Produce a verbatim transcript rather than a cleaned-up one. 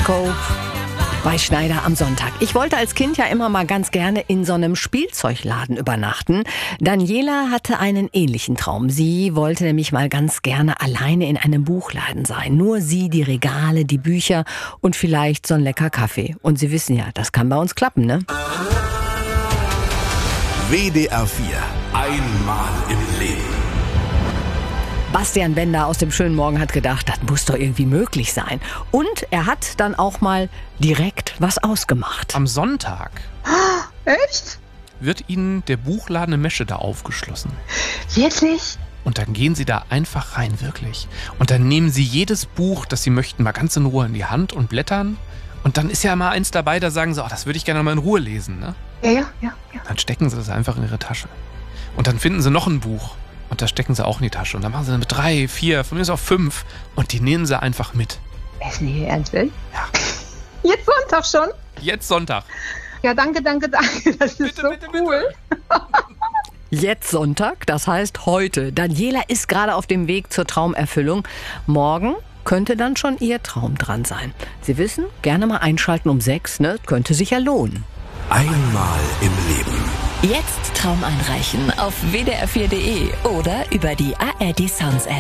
Scope bei Schneider am Sonntag. Ich wollte als Kind ja immer mal ganz gerne in so einem Spielzeugladen übernachten. Daniela hatte einen ähnlichen Traum. Sie wollte nämlich mal ganz gerne alleine in einem Buchladen sein. Nur sie, die Regale, die Bücher und vielleicht so ein lecker Kaffee. Und Sie wissen ja, das kann bei uns klappen, ne? W D R vier. Einmal im Leben. Bastian Bender aus dem schönen Morgen hat gedacht, das muss doch irgendwie möglich sein. Und er hat dann auch mal direkt was ausgemacht. Am Sonntag Echt? wird Ihnen der Buchladen in Meschede aufgeschlossen. Wirklich? Und dann gehen Sie da einfach rein, wirklich. Und dann nehmen Sie jedes Buch, das Sie möchten, mal ganz in Ruhe in die Hand und blättern. Und dann ist ja mal eins dabei, da sagen Sie, oh, das würde ich gerne mal in Ruhe lesen. Ne? Ja, ja, ja, ja. Dann stecken Sie das einfach in Ihre Tasche. Und dann finden Sie noch ein Buch. Und das stecken Sie auch in die Tasche. Und dann machen Sie damit drei, vier, von mir ist auch fünf. Und die nehmen Sie einfach mit. Ist nicht Ihr Ernst, will? Ja. Jetzt Sonntag schon? Jetzt Sonntag. Ja, danke, danke, danke. Das ist Bitte, so bitte, cool. Jetzt Sonntag, das heißt heute. Daniela ist gerade auf dem Weg zur Traumerfüllung. Morgen könnte dann schon ihr Traum dran sein. Sie wissen, gerne mal einschalten um sechs, ne? Könnte sich ja lohnen. Einmal im Leben. Jetzt Traum einreichen auf w d r vier punkt d e oder über die A R D Sounds App.